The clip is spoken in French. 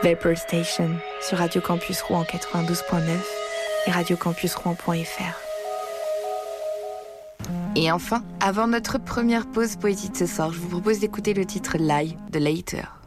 Vapor Station sur Radio Campus Rouen 92.9 et radiocampusrouen.fr. Et enfin, avant notre première pause poétique ce soir, je vous propose d'écouter le titre Lie de Later.